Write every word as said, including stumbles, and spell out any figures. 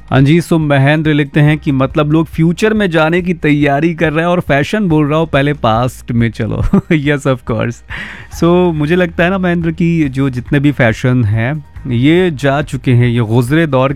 हाँ जी, सो महेंद्र लिखते हैं कि मतलब लोग फ्यूचर में जाने की तैयारी कर रहे हैं और फैशन बोल रहा हूँ पहले पास्ट में चलो। Yes of course. सो मुझे लगता है ना महेंद्र कि जो जितने भी फैशन हैं ये जा चुके हैं, ये गुजरे दौर